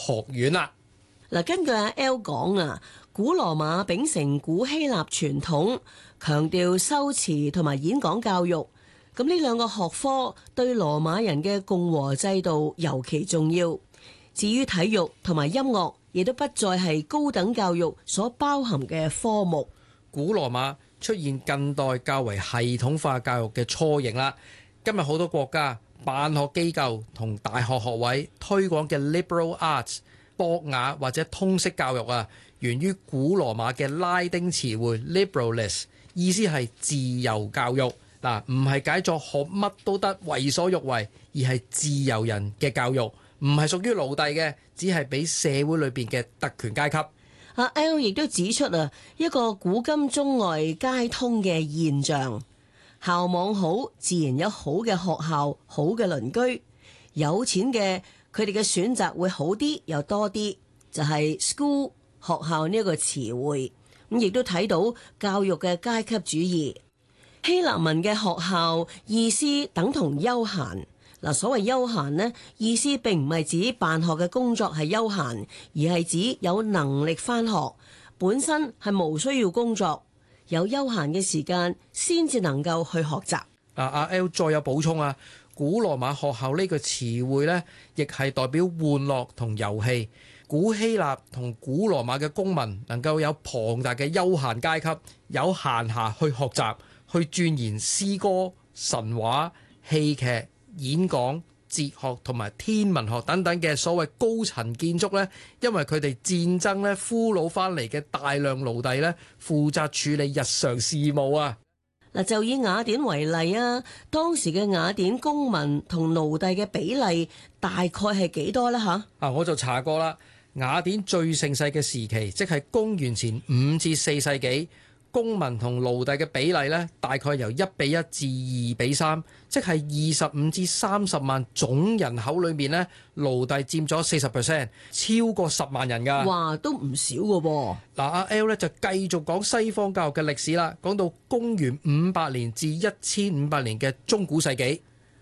學院啦。 嗱，根據阿 L 講啊，古羅馬秉承古希臘傳統，強調修辭同埋演講教育。咁呢兩個學科對羅馬人嘅共和制度尤其重要。至於體育同埋音樂，亦都不再係高等教育所包含嘅科目。 古羅馬出現近代較為系統化教育嘅雛形啦。今日好多國家辦學機構同大學學位推廣嘅 liberal arts 博雅或者通識教育啊，源於古羅馬嘅拉丁詞彙 liberalis， 意思係自由教育。嗱，唔係解作學乜都得為所欲為，而係自由人嘅教育，唔係屬於奴隸嘅，只係俾社會裏邊嘅特權階級。 阿 L 亦都指出啊，一個古今中外皆通嘅現象，校網好，自然有好嘅學校，好嘅鄰居。有錢嘅佢哋嘅選擇會好啲又多啲，就係 school 學校呢一個詞彙。咁亦都睇到教育嘅階級主義。希臘文嘅學校意思等同休閒。嗱，所謂休閒呢，意思並唔係指辦學嘅工作係休閒，而係指有能力返學，本身係無需要工作，有休閒嘅時間先至能夠去學習。 阿 L 再有補充啊，古羅馬學校呢個詞彙呢，亦係代表玩樂同遊戲。古希臘同古羅馬嘅公民能夠有龐大嘅休閒階級，有閒暇去學習，去鑽研詩歌、神話、戲劇、演講、哲學同埋天文學等等嘅所謂高層建築呢，因為佢哋戰爭呢俘虜翻嚟嘅大量奴隸呢，負責處理日常事務啊。 嗱，就以雅典為例啊，當時嘅雅典公民同奴隸嘅比例大概係幾多呢？嚇？ 我就查過啦，雅典最盛世嘅時期，即係公元前5至4世紀。公民同奴隸嘅比例呢，大概由1比1至2比3，即係25至30萬總人口裏面呢，奴隸佔咗40%，超過10萬人㗎。 哇，都唔少㗎噃。 嗱，阿 L 呢就繼續講西方教育嘅歷史啦，講到公元500年至1500年嘅中古世紀。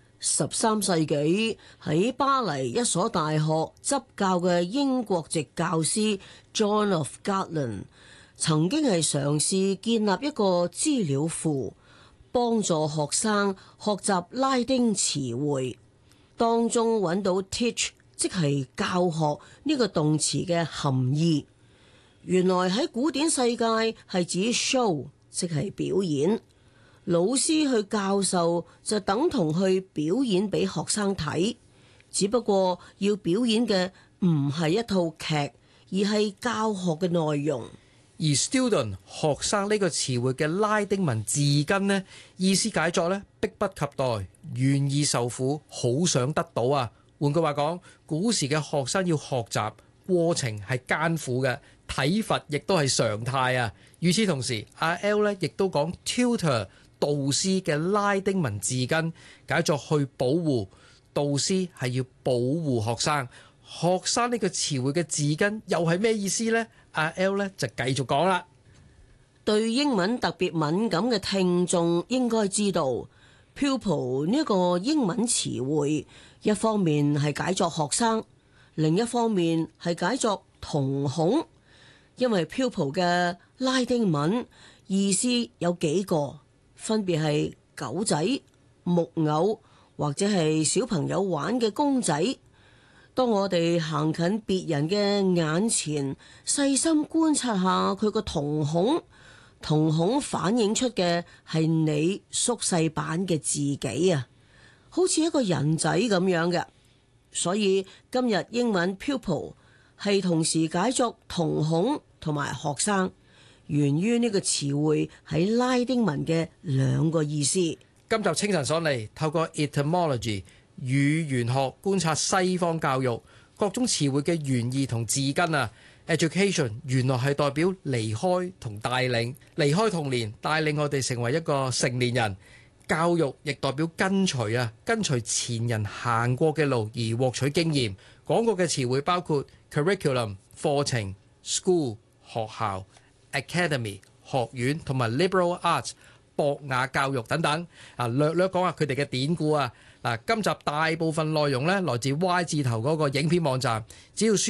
13世紀喺巴黎一所大學執教嘅英國籍教師 John of Galen，曾經係嘗試建立一個資料庫，幫助學生學習拉丁詞彙，當中揾到 teach 即係教學呢個動詞嘅含義。原來喺古典世界係指 show 即係表演，老師去教授就等同去表演俾學生睇，只不過要表演嘅唔係一套劇，而係教學嘅內容。 而 student 學生呢個詞彙嘅拉丁文字根呢，意思解作呢，迫不及待，願意受苦，好想得到啊。換句話講，古時嘅學生要學習過程係艱苦嘅，體罰亦都係常態啊。與此同時，阿 L 呢亦都講 tutor 導師嘅拉丁文字根解作去保護，導師係要保護學生。學生呢個詞彙嘅字根又係咩意思呢？阿 L 呢就繼續講啦。 對英文特別敏感嘅聽眾應該知道 pupil 呢個英文詞彙，一方面係解作學生，另一方面係解作瞳孔。因為 pupil 嘅拉丁文意思有幾個，分別係狗仔、木偶或者係小朋友玩嘅公仔。當我哋行近別人嘅眼前，細心觀察下佢個瞳孔，瞳孔反映出嘅係你縮細版嘅自己啊，好似一個人仔咁樣嘅。所以今日英文 pupil 係同時解作瞳孔同埋學生，源於呢個詞彙喺拉丁文嘅兩個意思。 今集清晨所嚟，透過 etymology 語言學觀察西方教育各種詞彙嘅原意同字根啊。Education 原來係代表離開同帶領，離開童年，帶領我哋成為一個成年人。教育亦代表跟隨啊，跟隨前人行過嘅路而獲取經驗。講過嘅詞彙包括 curriculum 課程、school 學校、academy 學院同埋 liberal arts 博雅教育等等。略略講下佢哋嘅典故啊。今集大部分內容呢來自 Y 字頭嗰個影片網站，只要輸